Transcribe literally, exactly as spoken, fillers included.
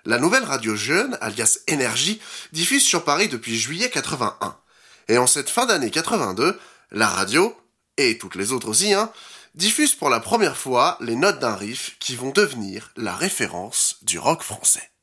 La nouvelle radio jeune, alias Énergie, diffuse sur Paris depuis juillet quatre-vingt-un. Et en cette fin d'année quatre-vingt-deux, la radio, et toutes les autres aussi, hein, diffuse pour la première fois les notes d'un riff qui vont devenir la référence du rock français.